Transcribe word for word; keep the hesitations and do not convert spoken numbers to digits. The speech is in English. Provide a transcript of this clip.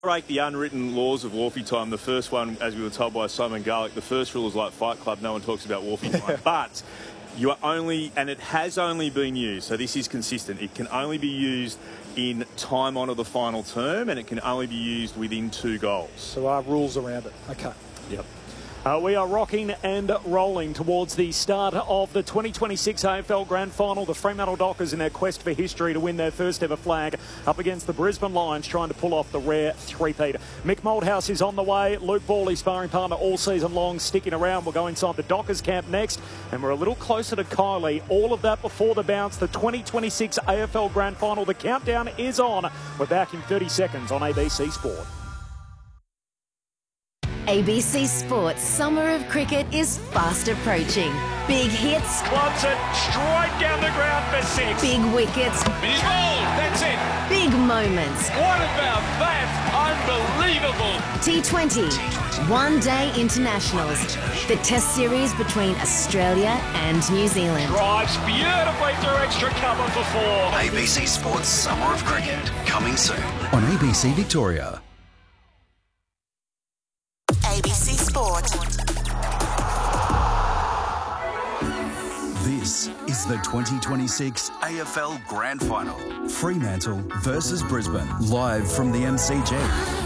break the unwritten laws of Wharfie time. The first one, as we were told by Simon Garlick, the first rule is like Fight Club. No one talks about Wharfie time. But you are only, and it has only been used, so this is consistent. It can only be used in time on of the final term, and it can only be used within two goals. There are rules around it. Okay. Yep. Uh, we are rocking and rolling towards the start of the twenty twenty-six A F L Grand Final. The Fremantle Dockers in their quest for history to win their first ever flag up against the Brisbane Lions, trying to pull off the rare three-peat. Mick Malthouse is on the way. Luke Ball, sparring partner all season long, sticking around. We'll go inside the Dockers camp next, and we're a little closer to Kylie. All of that before the bounce. The twenty twenty-six A F L Grand Final. The countdown is on. We're back in thirty seconds on A B C Sport. A B C Sports Summer of Cricket is fast approaching. Big hits. Clubs it straight down the ground for six. Big wickets. He's bowled. That's it. Big moments. What about that? Unbelievable. T twenty. One Day Internationals. The Test series between Australia and New Zealand. Drives beautifully through extra cover for four. A B C Sports Summer of Cricket. Coming soon on A B C Victoria. A B C Sport. This is the twenty twenty-six A F L Grand Final. Fremantle versus Brisbane. Live from the M C G.